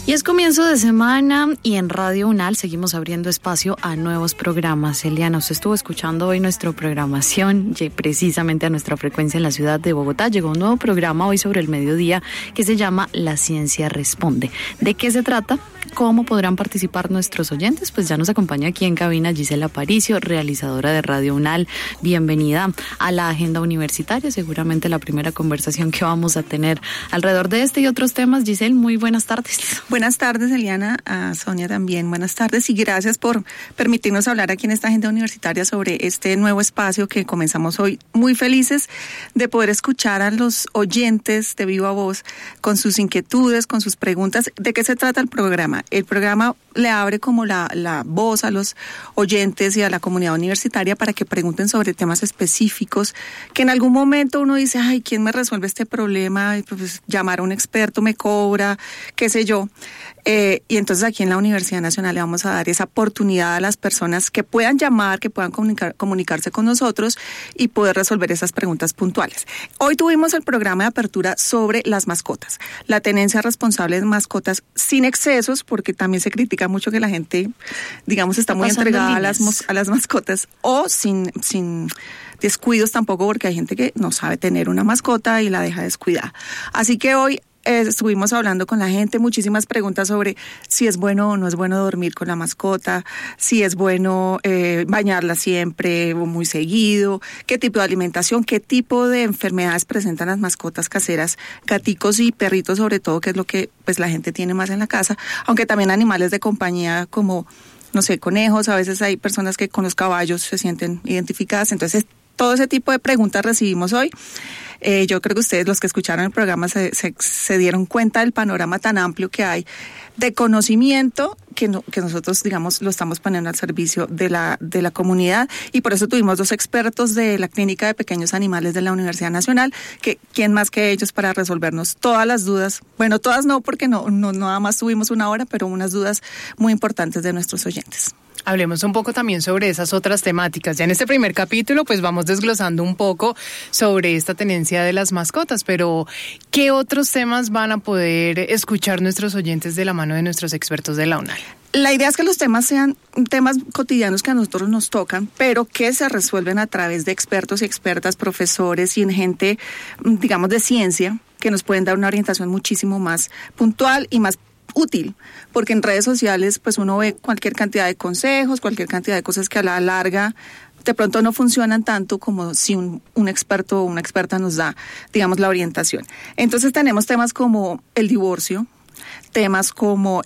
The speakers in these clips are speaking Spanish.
Y es comienzo de semana y en Radio UNAL seguimos abriendo espacio a nuevos programas. Eliana, usted estuvo escuchando hoy nuestra programación, precisamente a nuestra frecuencia en la ciudad de Bogotá. Llegó un nuevo programa hoy sobre el mediodía que se llama La Ciencia Responde. ¿De qué se trata? ¿Cómo podrán participar nuestros oyentes? Pues ya nos acompaña aquí en cabina Gisela Aparicio, realizadora de Radio UNAL. Bienvenida a la agenda universitaria, seguramente la primera conversación que vamos a tener alrededor de este y otros temas. Gisela, muy buenas tardes. Buenas tardes, Eliana, a Sonia también. Buenas tardes y gracias por permitirnos hablar aquí en esta agenda universitaria sobre este nuevo espacio que comenzamos hoy. Muy felices de poder escuchar a los oyentes de viva voz con sus inquietudes, con sus preguntas. ¿De qué se trata el programa? El programa le abre como la voz a los oyentes y a la comunidad universitaria para que pregunten sobre temas específicos que en algún momento uno dice, ay, ¿quién me resuelve este problema? Pues llamar a un experto me cobra, qué sé yo. Y entonces aquí en la Universidad Nacional le vamos a dar esa oportunidad a las personas que puedan llamar, que puedan comunicarse con nosotros y poder resolver esas preguntas puntuales. Hoy tuvimos el programa de apertura sobre las mascotas, la tenencia responsable de mascotas sin excesos, porque también se critica mucho que la gente, digamos, está muy entregada a las mascotas, o sin descuidos tampoco, porque hay gente que no sabe tener una mascota y la deja descuidada. Así que hoy estuvimos hablando con la gente, muchísimas preguntas sobre si es bueno o no es bueno dormir con la mascota, si es bueno bañarla siempre o muy seguido, qué tipo de alimentación, qué tipo de enfermedades presentan las mascotas caseras, gaticos y perritos sobre todo, que es lo que pues la gente tiene más en la casa, aunque también animales de compañía como, no sé, conejos. A veces hay personas que con los caballos se sienten identificadas. Entonces todo ese tipo de preguntas recibimos hoy. Yo creo que ustedes, los que escucharon el programa, se dieron cuenta del panorama tan amplio que hay de conocimiento que nosotros, digamos, lo estamos poniendo al servicio de la comunidad, y por eso tuvimos 2 expertos de la Clínica de Pequeños Animales de la Universidad Nacional, que quién más que ellos para resolvernos todas las dudas. Bueno, todas no, porque no nada más tuvimos una hora, pero unas dudas muy importantes de nuestros oyentes. Hablemos un poco también sobre esas otras temáticas. Ya en este primer capítulo pues vamos desglosando un poco sobre esta tenencia de las mascotas, pero ¿qué otros temas van a poder escuchar nuestros oyentes de la mano de nuestros expertos de la UNAL? La idea es que los temas sean temas cotidianos que a nosotros nos tocan, pero que se resuelven a través de expertos y expertas, profesores y gente, digamos, de ciencia, que nos pueden dar una orientación muchísimo más puntual y más útil, porque en redes sociales pues uno ve cualquier cantidad de consejos, cualquier cantidad de cosas que a la larga de pronto no funcionan tanto como si un experto o una experta nos da, digamos, la orientación. Entonces tenemos temas como el divorcio, temas como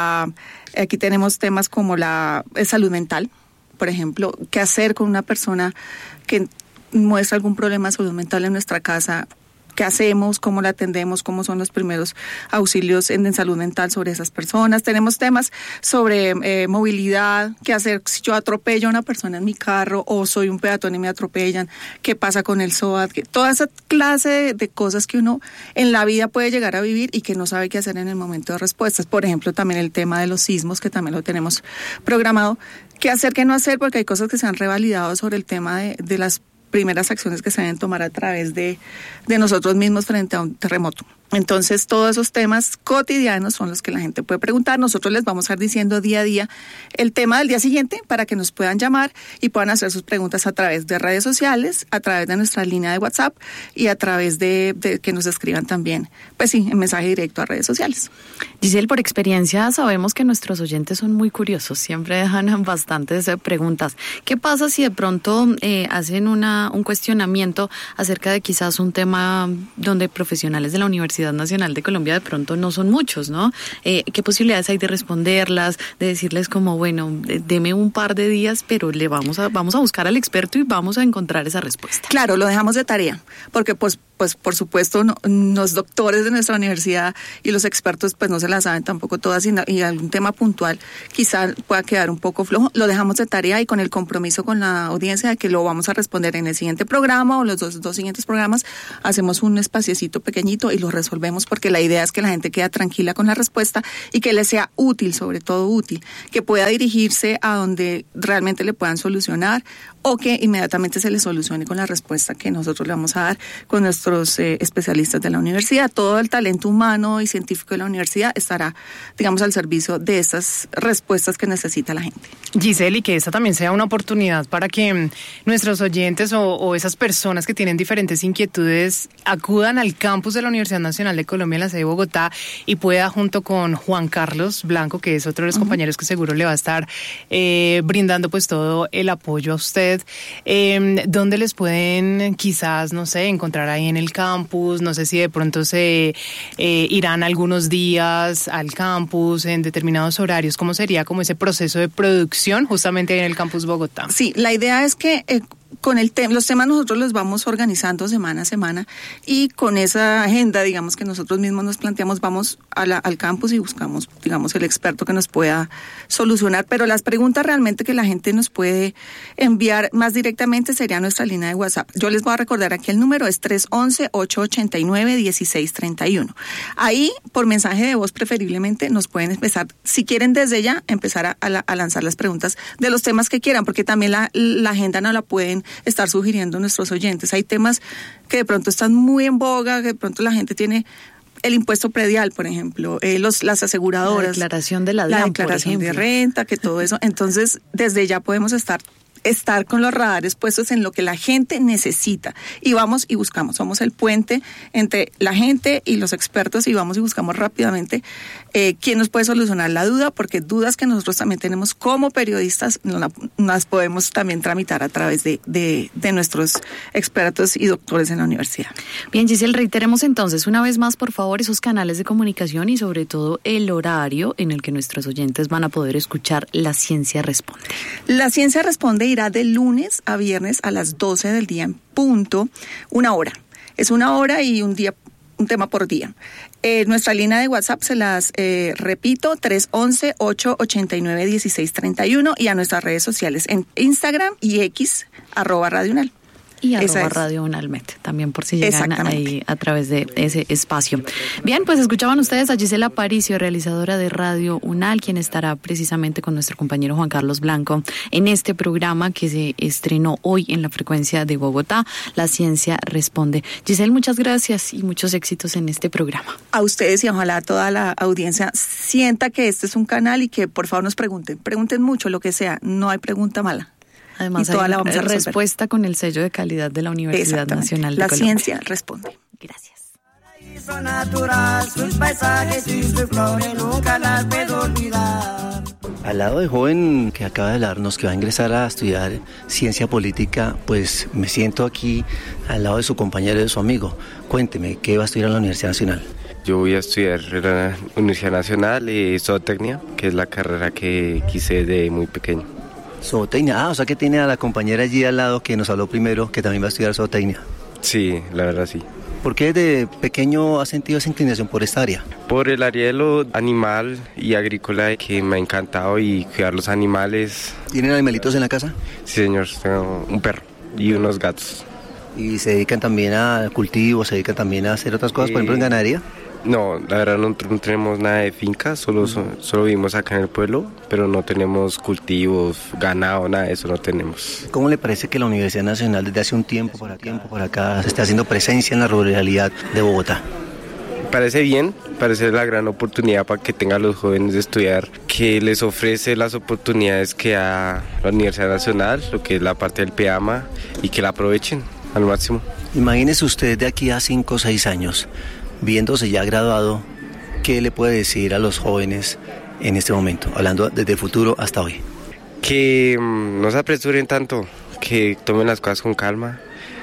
aquí tenemos temas como la salud mental, por ejemplo, qué hacer con una persona que muestra algún problema de salud mental en nuestra casa. ¿Qué hacemos? ¿Cómo la atendemos? ¿Cómo son los primeros auxilios en salud mental sobre esas personas? Tenemos temas sobre movilidad. ¿Qué hacer si yo atropello a una persona en mi carro o soy un peatón y me atropellan? ¿Qué pasa con el SOAT? Toda esa clase de cosas que uno en la vida puede llegar a vivir y que no sabe qué hacer en el momento de respuestas. Por ejemplo, también el tema de los sismos, que también lo tenemos programado. ¿Qué hacer, qué no hacer? Porque hay cosas que se han revalidado sobre el tema de las primeras acciones que se deben tomar a través de nosotros mismos frente a un terremoto. Entonces, todos esos temas cotidianos son los que la gente puede preguntar. Nosotros les vamos a ir diciendo día a día el tema del día siguiente para que nos puedan llamar y puedan hacer sus preguntas a través de redes sociales, a través de nuestra línea de WhatsApp y a través de que nos escriban también, pues sí, en mensaje directo a redes sociales. Giselle, por experiencia sabemos que nuestros oyentes son muy curiosos, siempre dejan bastantes preguntas. ¿Qué pasa si de pronto hacen un cuestionamiento acerca de quizás un tema donde profesionales de la Universidad Nacional de Colombia de pronto no son muchos, ¿no? ¿Qué posibilidades hay de responderlas, de decirles como, bueno, deme un par de días, pero vamos a buscar al experto y vamos a encontrar esa respuesta? Claro, lo dejamos de tarea, porque pues por supuesto los doctores de nuestra universidad y los expertos pues no se la saben tampoco todas, y algún tema puntual quizá pueda quedar un poco flojo. Lo dejamos de tarea y con el compromiso con la audiencia de que lo vamos a responder en el siguiente programa o los dos siguientes programas. Hacemos un espaciecito pequeñito y lo resolvemos, porque la idea es que la gente quede tranquila con la respuesta y que le sea útil, sobre todo útil, que pueda dirigirse a donde realmente le puedan solucionar o que inmediatamente se les solucione con la respuesta que nosotros le vamos a dar con nuestros especialistas de la universidad. Todo el talento humano y científico de la universidad estará, digamos, al servicio de estas respuestas que necesita la gente. Giselle, y que esta también sea una oportunidad para que nuestros oyentes o esas personas que tienen diferentes inquietudes acudan al campus de la Universidad Nacional de Colombia en la sede de Bogotá y pueda, junto con Juan Carlos Blanco, que es otro de los compañeros que seguro le va a estar brindando pues todo el apoyo a usted, ¿dónde les pueden quizás, no sé, encontrar ahí en el campus? No sé si de pronto se irán algunos días al campus en determinados horarios. ¿Cómo sería como ese proceso de producción justamente ahí en el campus Bogotá? Sí, la idea es que con los temas nosotros los vamos organizando semana a semana y con esa agenda, digamos, que nosotros mismos nos planteamos, vamos al campus y buscamos, digamos, el experto que nos pueda solucionar, pero las preguntas realmente que la gente nos puede enviar más directamente sería nuestra línea de WhatsApp. Yo les voy a recordar aquí el número es 311-889-1631. Ahí, por mensaje de voz preferiblemente, nos pueden empezar, si quieren desde ya, empezar a lanzar las preguntas de los temas que quieran, porque también la agenda no la pueden estar sugiriendo nuestros oyentes. Hay temas que de pronto están muy en boga, que de pronto la gente tiene el impuesto predial, por ejemplo, las aseguradoras. La declaración de la declaración de renta, que todo eso. Entonces, desde ya podemos estar con los radares puestos en lo que la gente necesita y vamos y buscamos, somos el puente entre la gente y los expertos y vamos y buscamos rápidamente quién nos puede solucionar la duda, porque dudas que nosotros también tenemos como periodistas las podemos también tramitar a través de nuestros expertos y doctores en la universidad. Bien, Giselle, reiteremos entonces una vez más, por favor, esos canales de comunicación y sobre todo el horario en el que nuestros oyentes van a poder escuchar La Ciencia Responde. La Ciencia Responde irá de lunes a viernes a las 12 del día en punto, 1 hora. Es 1 hora y un tema por día. Nuestra línea de WhatsApp se las repito, 311-889-1631 y a nuestras redes sociales en Instagram y X, @radiounal. Y @Radio UNALMED, también por si llegan ahí a través de ese espacio. Bien, pues escuchaban ustedes a Giselle Aparicio, realizadora de Radio UNAL, quien estará precisamente con nuestro compañero Juan Carlos Blanco en este programa que se estrenó hoy en la frecuencia de Bogotá, La Ciencia Responde. Giselle, muchas gracias y muchos éxitos en este programa. A ustedes y ojalá toda la audiencia sienta que este es un canal y que por favor nos pregunten mucho, lo que sea, no hay pregunta mala. Además, hay respuesta con el sello de calidad de la Universidad Nacional de Colombia. La Ciencia Responde. Gracias. Paraíso natural, sus paisajes y sus flores nunca las puedo olvidar. Al lado del joven que acaba de hablarnos, que va a ingresar a estudiar ciencia política, pues me siento aquí al lado de su compañero y de su amigo. Cuénteme, ¿qué va a estudiar en la Universidad Nacional? Yo voy a estudiar en la Universidad Nacional Zootecnia, que es la carrera que quise de muy pequeño. Zootecnia, o sea que tiene a la compañera allí al lado que nos habló primero, que también va a estudiar zootecnia. Sí, la verdad sí. ¿Por qué desde pequeño has sentido esa inclinación por esta área? Por el área de lo animal y agrícola, que me ha encantado, y cuidar los animales. ¿Tienen animalitos en la casa? Sí, señor, tengo un perro y unos gatos. ¿Y se dedican también al cultivo, se dedican también a hacer otras cosas, por ejemplo en ganadería? No, la verdad no tenemos nada de finca, solo vivimos acá en el pueblo, pero no tenemos cultivos, ganado, nada de eso no tenemos. ¿Cómo le parece que la Universidad Nacional desde hace un tiempo por acá se está haciendo presencia en la ruralidad de Bogotá? Parece bien, parece la gran oportunidad para que tengan los jóvenes de estudiar, que les ofrece las oportunidades que da la Universidad Nacional, lo que es la parte del PEAMA, y que la aprovechen al máximo. Imagínese usted de aquí a 5 o 6 años, viéndose ya graduado, ¿qué le puede decir a los jóvenes en este momento, hablando desde el futuro hasta hoy? Que no se apresuren tanto, que tomen las cosas con calma,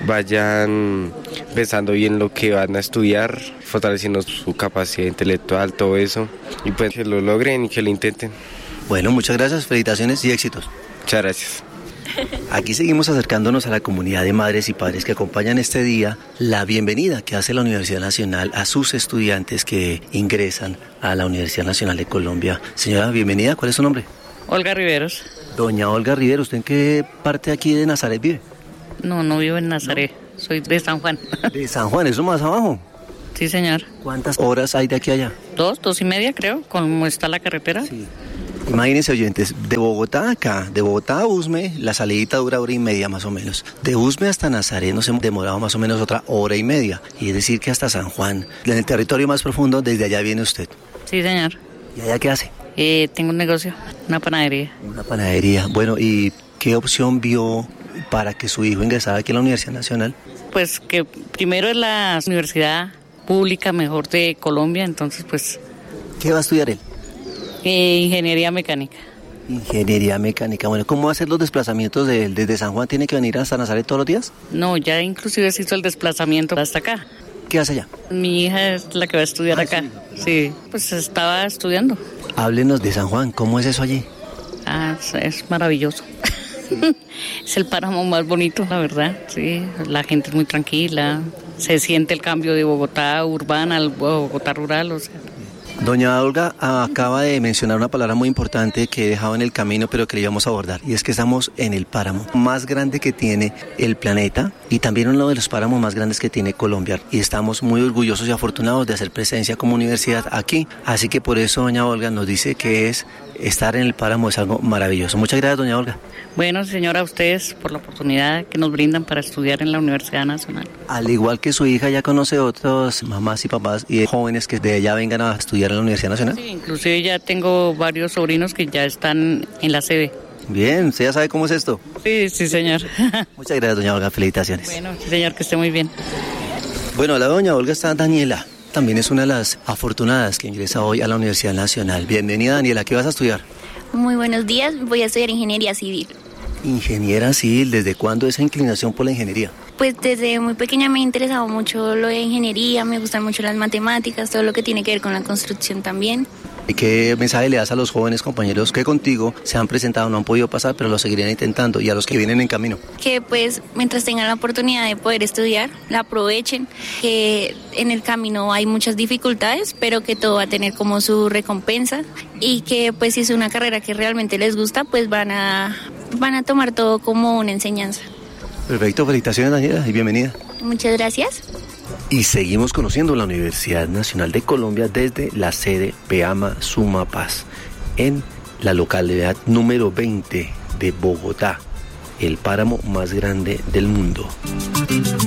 vayan pensando bien lo que van a estudiar, fortaleciendo su capacidad intelectual, todo eso, y pues que lo logren y que lo intenten. Bueno, muchas gracias, felicitaciones y éxitos. Muchas gracias. Aquí seguimos acercándonos a la comunidad de madres y padres que acompañan este día, la bienvenida que hace la Universidad Nacional a sus estudiantes que ingresan a la Universidad Nacional de Colombia. Señora, bienvenida, ¿cuál es su nombre? Olga Riveros. Doña Olga Riveros, ¿usted en qué parte aquí de Nazaret vive? No vivo en Nazaret, soy de San Juan. ¿De San Juan, eso más abajo? Sí, señor. ¿Cuántas horas hay de aquí a allá? 2 y media creo, como está la carretera. Sí. Imagínense, oyentes, de Bogotá acá, de Bogotá a Usme, la salidita dura 1:30 más o menos. De Usme hasta Nazaret nos hemos demorado más o menos otra 1:30. Y es decir que hasta San Juan, en el territorio más profundo, desde allá viene usted. Sí, señor. ¿Y allá qué hace? Tengo un negocio, una panadería. Una panadería. Bueno, ¿y qué opción vio para que su hijo ingresara aquí a la Universidad Nacional? Pues que primero es la universidad pública mejor de Colombia, entonces pues... ¿Qué va a estudiar él? Ingeniería mecánica. Ingeniería mecánica. Bueno, ¿cómo va a hacer los desplazamientos de él? ¿Desde San Juan tiene que venir hasta Nazaret todos los días? No, ya inclusive se hizo el desplazamiento hasta acá. ¿Qué hace allá? Mi hija es la que va a estudiar acá. Sí, pues estaba estudiando. Háblenos de San Juan, ¿cómo es eso allí? Es maravilloso. Es el páramo más bonito, la verdad. Sí, la gente es muy tranquila. Se siente el cambio de Bogotá urbana al Bogotá rural, o sea. Doña Olga acaba de mencionar una palabra muy importante que he dejado en el camino, pero que le íbamos a abordar, y es que estamos en el páramo más grande que tiene el planeta y también uno de los páramos más grandes que tiene Colombia, y estamos muy orgullosos y afortunados de hacer presencia como universidad aquí, así que por eso doña Olga nos dice que estar en el páramo es algo maravilloso. Muchas gracias, doña Olga. Bueno, señora, a ustedes por la oportunidad que nos brindan para estudiar en la Universidad Nacional. Al igual que su hija, ya conoce otros mamás y papás y jóvenes que de allá vengan a estudiar en la Universidad Nacional. Sí, inclusive ya tengo varios sobrinos que ya están en la sede. Bien, ¿usted ya sabe cómo es esto? Sí, señor. Muchas gracias, doña Olga, felicitaciones. Bueno, sí, señor, que esté muy bien. Bueno, a la doña Olga está Daniela. También es una de las afortunadas que ingresa hoy a la Universidad Nacional. Bienvenida, Daniela. ¿Qué vas a estudiar? Muy buenos días. Voy a estudiar Ingeniería Civil. Ingeniera civil. ¿Desde cuándo esa inclinación por la ingeniería? Pues desde muy pequeña me ha interesado mucho lo de ingeniería, me gustan mucho las matemáticas, todo lo que tiene que ver con la construcción también. ¿Y qué mensaje le das a los jóvenes compañeros que contigo se han presentado, no han podido pasar, pero lo seguirían intentando, y a los que vienen en camino? Que pues mientras tengan la oportunidad de poder estudiar, la aprovechen, que en el camino hay muchas dificultades, pero que todo va a tener como su recompensa, y que pues si es una carrera que realmente les gusta, pues van a tomar todo como una enseñanza. Perfecto, felicitaciones, Daniela, y bienvenida. Muchas gracias. Y seguimos conociendo la Universidad Nacional de Colombia desde la sede Peama Sumapaz, en la localidad número 20 de Bogotá, el páramo más grande del mundo.